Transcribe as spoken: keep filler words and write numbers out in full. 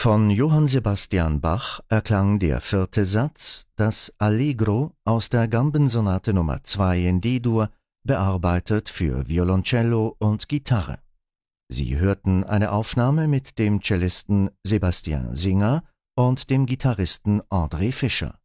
Von Johann Sebastian Bach erklang der vierte Satz, das Allegro aus der Gambensonate Nummer zwei in D-Dur, bearbeitet für Violoncello und Gitarre. Sie hörten eine Aufnahme mit dem Cellisten Sebastian Singer und dem Gitarristen André Fischer.